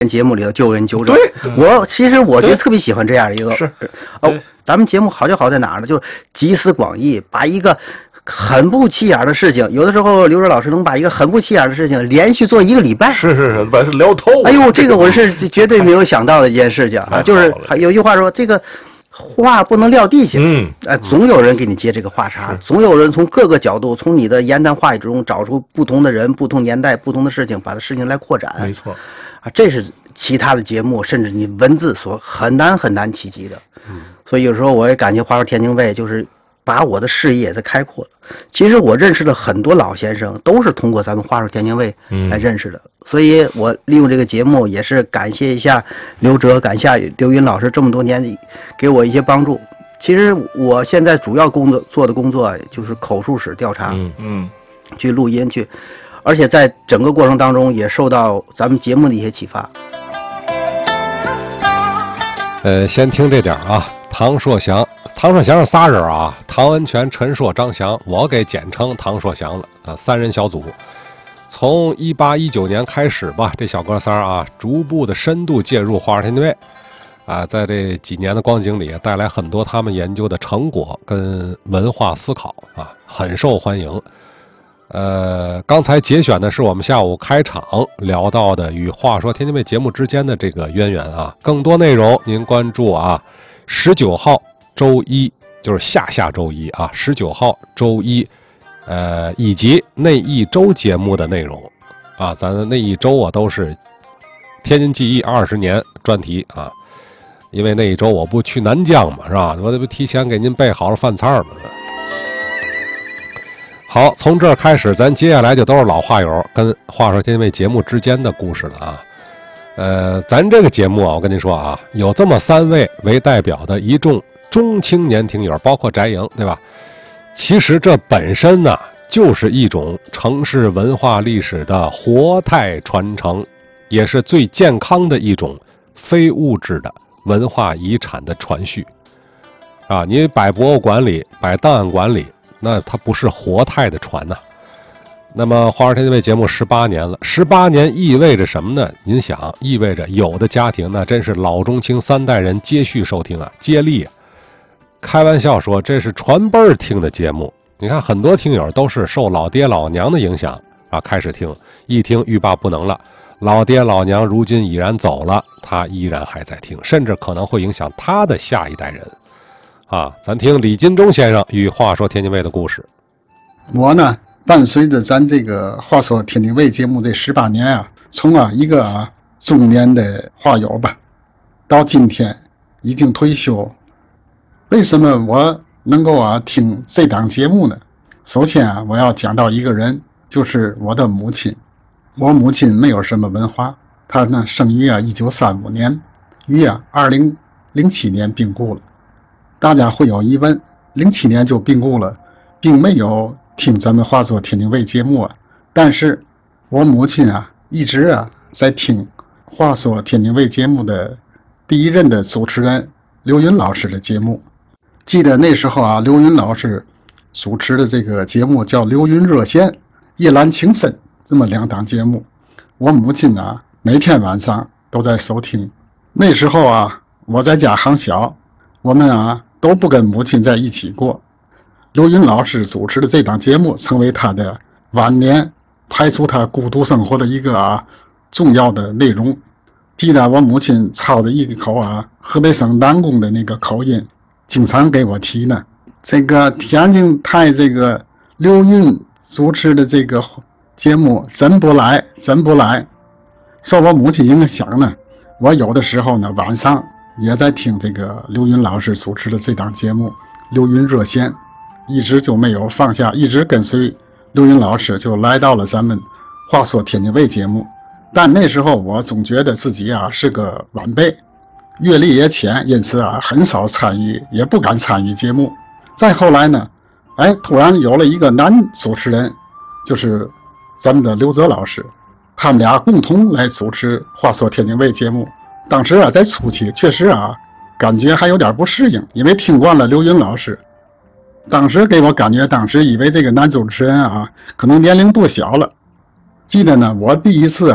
节目里头就有人纠正。 对， 其实我就特别喜欢这样一个。 是咱们节目好就好在哪儿呢？就是集思广益，把一个很不起眼的事情，有的时候刘哲老师能把一个很不起眼的事情连续做1个礼拜。 是，把它聊透了。 哎呦，这个我是绝对没有想到的一件事情啊！就是有句话说，这个话不能撂地下，总有人给你接这个话茬，总有人从各个角度，从你的言谈话语中找出不同的人、不同年代、不同的事情，把这事情来扩展。 没错， 这是其他的节目甚至你文字所很难企及的。所以有时候我也感谢话说天津卫，就是把我的视野在开阔了。其实我认识的很多老先生都是通过咱们话说天津卫来认识的，所以我利用这个节目也是感谢一下刘哲，感谢刘云老师这么多年给我一些帮助。其实我现在主要做的工作就是口述史调查，去录音去，而且在整个过程当中也受到咱们节目的一些启发。 先听这点啊，唐硕祥是仨人啊，唐文全、陈硕、张翔，我给简称唐硕祥了啊，3人小组。从18、19年开始吧，这小哥仨啊，逐步的深度介入话说天津卫啊，在这几年的光景里，带来很多他们研究的成果跟文化思考啊，很受欢迎。刚才节选的是我们下午开场聊到的与话说天津卫节目之间的这个渊源啊，更多内容您关注啊，19号周一，就是下周一啊，19号周一，以及那一周节目的内容啊，咱那一周啊都是天津记忆20年专题啊，因为那一周我不去南疆嘛，是吧？我这不提前给您备好了饭菜嘛。好，从这儿开始，咱接下来就都是老话友跟话说天津卫节目之间的故事了啊。咱这个节目啊，我跟您说啊，有这么3位为代表的一众中青年听友，包括翟莹，对吧？其实这本身呢，就是一种城市文化历史的活态传承，也是最健康的一种非物质的文化遗产的传续啊。你摆博物馆里，摆档案馆里，那它不是活态的传呐。那么话说天津卫节目18年了，18年意味着什么呢？您想，意味着有的家庭那真是老中青3代人接续收听啊，接力啊。开玩笑说这是传辈儿听的节目，你看很多听友都是受老爹老娘的影响啊，开始听，一听欲罢不能了。老爹老娘如今已然走了，他依然还在听，甚至可能会影响他的下一代人啊。咱听李金忠先生与话说天津卫的故事。 我呢，伴随着咱这个话说天津卫节目这18年啊，从一个中年的话友吧，到今天已经退休。为什么我能够听这档节目呢？首先我要讲到一个人，就是我的母亲。我母亲没有什么文化，她呢生于1935年，于2007年病故了。大家会有疑问，07年就病故了，并没有听咱们话说天津卫节目但是我母亲一直在听话说天津卫节目的第一任的主持人刘云老师的节目。记得那时候刘云老师主持的这个节目叫刘云热线、夜阑情深，这么2档节目，我母亲每天晚上都在收听。那时候我在家还小，我们都不跟母亲在一起过。刘云老师主持的这档节目成为他的晚年排除他孤独生活的一个重要的内容。记得我母亲操着一口河北省南宫的那个口音，经常给我提呢。这个天津台这个刘云主持的这个节目真不赖，真不赖。受我母亲影响呢，我有的时候呢晚上也在听这个刘云老师主持的这档节目刘云热线，一直就没有放下，一直跟随刘云老师就来到了咱们话说天津卫节目。但那时候我总觉得自己是个晚辈，阅历也浅，因此很少参与，也不敢参与节目。再后来呢，突然有了一个男主持人，就是咱们的刘泽老师，他们俩共同来主持话说天津卫节目。当时在初期确实感觉还有点不适应，因为听惯了刘云老师，当时给我感觉，当时以为这个男主持人可能年龄不小了。记得呢，我第一次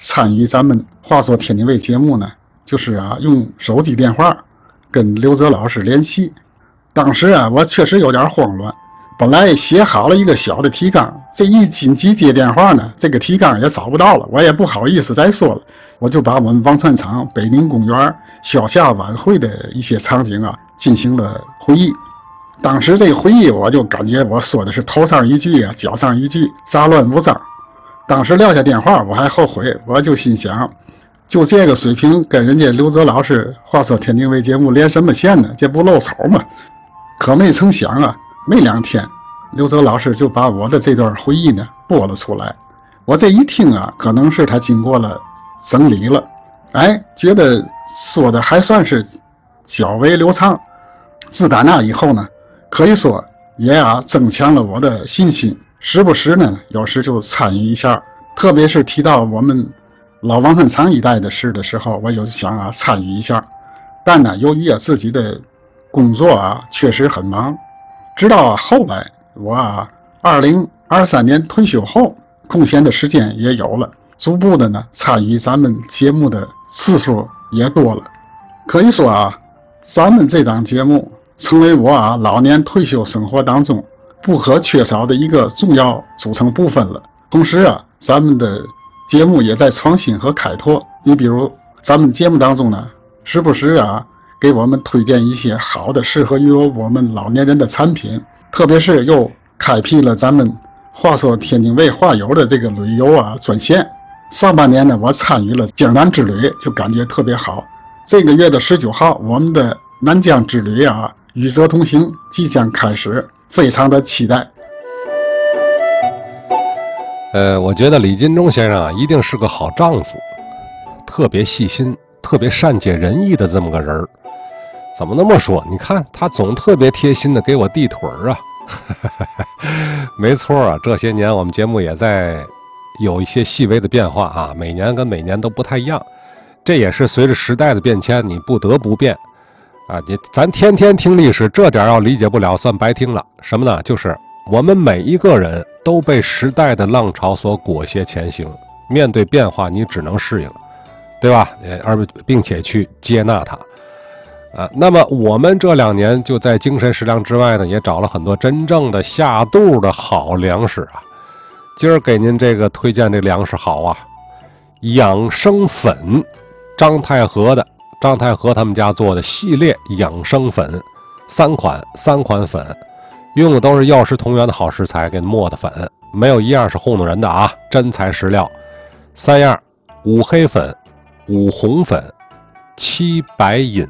参与咱们话说天津卫节目呢，就是用手机电话跟刘泽老师联系。当时我确实有点慌乱，本来写好了一个小的提纲，这一紧急接电话呢，这个提纲也找不到了，我也不好意思再说了，我就把我们王船厂北宁公园小夏晚会的一些场景进行了回忆。当时这个回忆我就感觉我说的是头上一句脚上一句，杂乱无章。当时撂下电话我还后悔，我就心想，就这个水平跟人家刘泽老师话说天津卫节目连什么线呢？这不露手吗？可没成想没2天，刘泽老师就把我的这段回忆呢播了出来。我这一听可能是他经过了整理了，觉得说的还算是较为流畅。自打那以后呢，可以说也增强了我的信心，时不时呢有时就参与一下，特别是提到我们老王船厂一带的事的时候，我就想参与一下。但呢由于自己的工作确实很忙，直到后来我2023年退休后，空闲的时间也有了，逐步的呢参与咱们节目的次数也多了。可以说咱们这档节目成为我老年退休生活当中不可缺少的一个重要组成部分了。同时咱们的节目也在创新和开拓。你比如咱们节目当中呢，时不时给我们推荐一些好的适合于我们老年人的产品，特别是又开辟了咱们话说天津卫话友的这个旅游专线。上半年呢我参与了江南之旅，就感觉特别好。这个月的19号我们的南疆之旅与泽同行即将开始，非常的期待。 我觉得李金忠先生一定是个好丈夫，特别细心，特别善解人意的这么个人。怎么那么说？你看他总特别贴心的给我递腿没错这些年我们节目也在有一些细微的变化每年跟每年都不太一样，这也是随着时代的变迁你不得不变咱天天听历史，这点要理解不了算白听了。什么呢？就是我们每一个人都被时代的浪潮所裹挟前行，面对变化你只能适应，对吧？并且去接纳它那么我们这2年就在精神食粮之外呢，也找了很多真正的下肚的好粮食今儿给您这个推荐这粮食好养生粉，张太和他们家做的系列养生粉，3款粉，用的都是药食同源的好食材给磨的粉，没有一样是糊弄人的真材实料。3样：5黑粉、5红粉、7白饮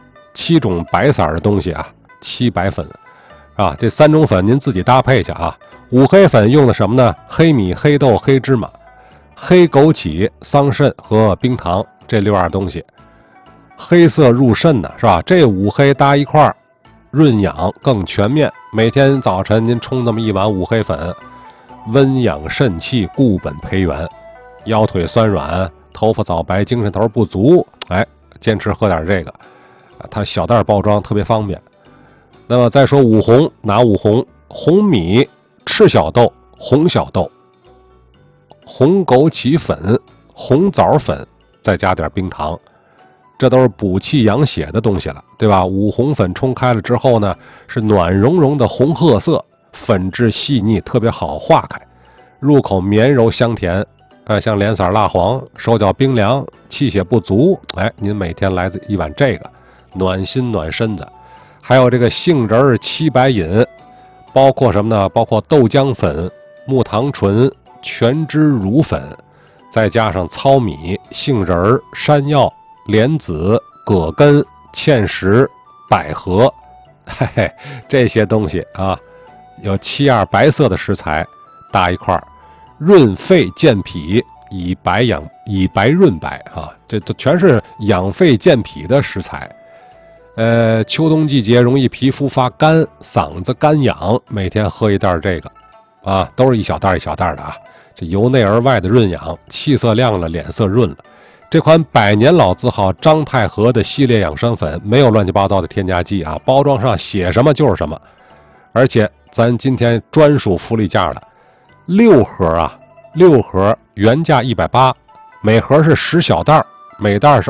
，7种白色的东西7白粉这3种粉您自己搭配去5黑粉用的什么呢？黑米、黑豆、黑芝麻、黑枸杞、桑葚和冰糖，这6样东西。黑色入肾是吧？这5黑搭一块儿，润养更全面。每天早晨您冲这么一碗5黑粉，温养肾气，固本培元，腰腿酸软，头发早白，精神头不足，坚持喝点这个它小袋包装特别方便。那么再说5红，哪5红？红米、赤小豆、红小豆、红枸杞粉、红枣粉，再加点冰糖，这都是补气养血的东西了，对吧？5红粉冲开了之后呢，是暖融融的红褐色，粉质细腻，特别好化开，入口绵柔香甜像脸色蜡黄，手脚冰凉，气血不足您每天来一碗这个，暖心暖身子。还有这个杏仁7白饮，包括什么呢？包括豆浆粉、木糖醇、全脂乳粉，再加上糙米、杏仁、山药、莲子、葛根、芡实、百合，这些东西有7样白色的食材搭一块儿，润肺健脾，以白润白这都全是养肺健脾的食材。秋冬季节容易皮肤发干，嗓子干痒，每天喝一袋这个都是一小袋一小袋的这由内而外的润养，气色亮了，脸色润了。这款100年老字号张太和的系列养生粉，没有乱七八糟的添加剂包装上写什么就是什么。而且咱今天专属福利价了，6盒原价180， 每盒是10小袋，每袋是